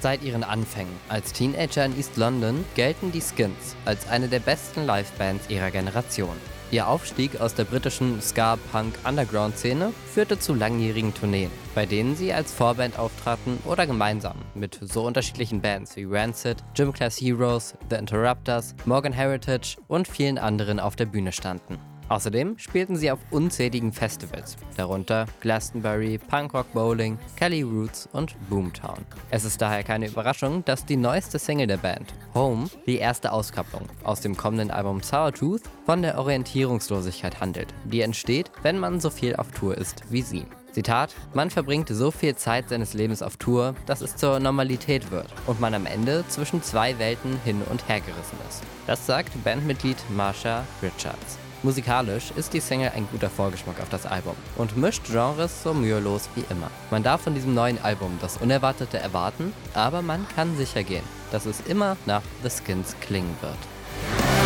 Seit ihren Anfängen als Teenager in East London gelten die Skins als eine der besten Livebands ihrer Generation. Ihr Aufstieg aus der britischen Ska-Punk-Underground-Szene führte zu langjährigen Tourneen, bei denen sie als Vorband auftraten oder gemeinsam mit so unterschiedlichen Bands wie Rancid, Gym Class Heroes, The Interrupters, Morgan Heritage und vielen anderen auf der Bühne standen. Außerdem spielten sie auf unzähligen Festivals, darunter Glastonbury, Punk Rock Bowling, Cali Roots und Boomtown. Es ist daher keine Überraschung, dass die neueste Single der Band, Home, die erste Auskopplung aus dem kommenden Album Sourtooth, von der Orientierungslosigkeit handelt, die entsteht, wenn man so viel auf Tour ist wie sie. Zitat: Man verbringt so viel Zeit seines Lebens auf Tour, dass es zur Normalität wird und man am Ende zwischen zwei Welten hin und her gerissen ist. Das sagt Bandmitglied Marsha Richards. Musikalisch ist die Single ein guter Vorgeschmack auf das Album und mischt Genres so mühelos wie immer. Man darf von diesem neuen Album das Unerwartete erwarten, aber man kann sicher gehen, dass es immer nach The Skins klingen wird.